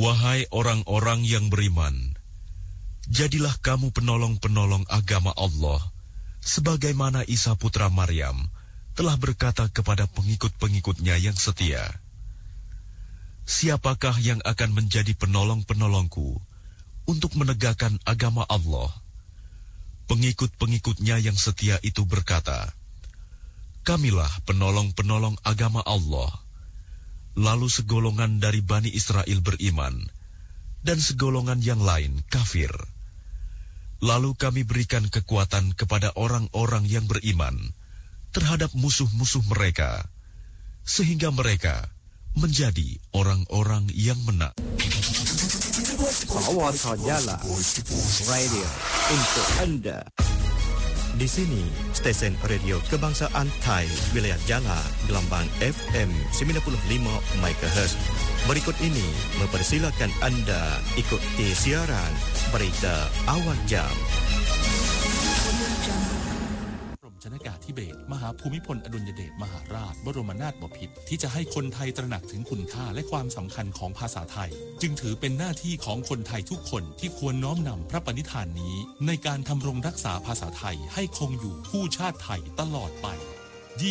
Wahai orang-orang yang beriman, jadilah kamu penolong-penolong agama Allah, sebagaimana Isa putra Maryam telah berkata kepada pengikut-pengikutnya yang setia, siapakah yang akan menjadi penolong-penolongku untuk menegakkan agama Allah? Pengikut-pengikutnya yang setia itu berkata, kamilah penolong-penolong agama Allah. Lalu segolongan dari Bani Israel beriman, dan segolongan yang lain kafir. Lalu kami berikan kekuatan kepada orang-orang yang beriman terhadap musuh-musuh mereka, sehingga mereka menjadi orang-orang yang menang. Sawata Jala Radio untuk Anda. Di sini, stesen radio kebangsaan Thai, wilayah Jala, gelombang FM 95 MHz. Berikut ini mempersilakan Anda ikuti siaran berita awal jam. ชนากาธิเบศรมหาภูมิพลอดุลยเดชมหาราชบรมนาถบพิตรที่จะให้คนไทยตระหนักถึงคุณค่าและความสำคัญของภาษาไทยจึงถือเป็นหน้าที่ของคนไทยทุกคนที่ควรน้อมนำพระปณิธานนี้ในการทำรงรักษาภาษาไทยให้คงอยู่คู่ชาติไทยตลอดไป